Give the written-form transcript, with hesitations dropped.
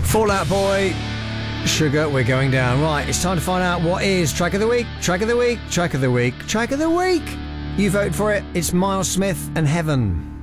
Fall Out Boy, Sugar, we're going down. Right, it's time to find out what is Track of the Week, Track of the Week, Track of the Week, Track of the Week. You vote for it. It's Miles Smith and Heaven.